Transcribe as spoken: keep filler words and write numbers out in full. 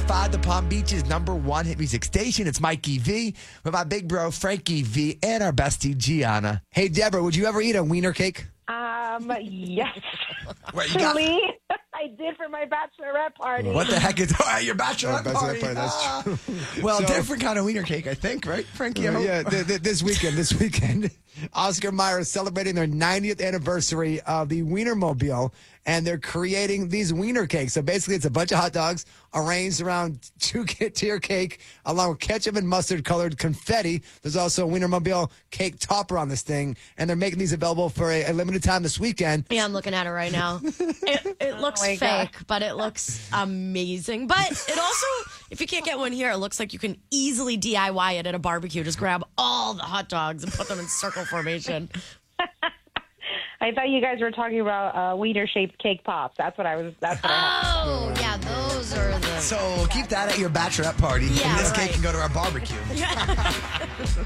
five, the Palm Beach's number one hit music station. It's Mikey V with my big bro, Frankie V, and our bestie, Gianna. Hey, Deborah, would you ever eat a wiener cake? Um, yes. What, you got- Actually, I did for my bachelorette party. What the heck is oh, your bachelorette Oh, bachelorette party? party, that's Ah. true. Well, So- different kind of wiener cake, I think, right, Frankie? I Uh, hope? yeah, th- th- this weekend, this weekend, Oscar Mayer is celebrating their ninetieth anniversary of the Wienermobile, and they're creating these wiener cakes. So basically, it's a bunch of hot dogs arranged around two-tier cake, along with ketchup and mustard-colored confetti. There's also a Wienermobile cake topper on this thing, and they're making these available for a, a limited time this weekend. Yeah, I'm looking at it right now. It, it looks my fake, God. but it looks amazing. But it also, if you can't get one here, it looks like you can easily D I Y it at a barbecue. Just grab all the hot dogs and put them in circle formation. I thought you guys were talking about uh, wiener-shaped cake pops. That's what I was. That's what I had. Oh, yeah, those are the. So keep that at your bachelorette party. Yeah, and this right. cake can go to our barbecue.